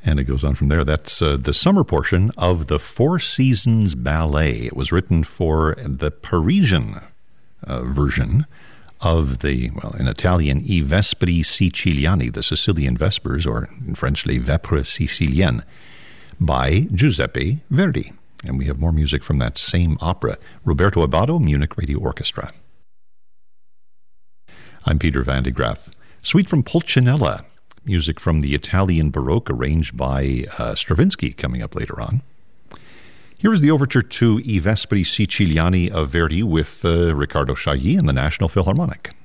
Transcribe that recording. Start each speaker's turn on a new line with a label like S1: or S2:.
S1: And it goes on from there. That's the summer portion of the Four Seasons Ballet. It was written for the Parisian version of in Italian, I Vespri Siciliani, the Sicilian Vespers, or in French, Les Vêpres Siciliennes, by Giuseppe Verdi. And we have more music from that same opera. Roberto Abbado, Munich Radio Orchestra. I'm Peter Van de Graaff. Suite from Pulcinella, music from the Italian Baroque arranged by Stravinsky, coming up later on. Here is the overture to I Vespri Siciliani of Verdi with Riccardo Chailly and the National Philharmonic.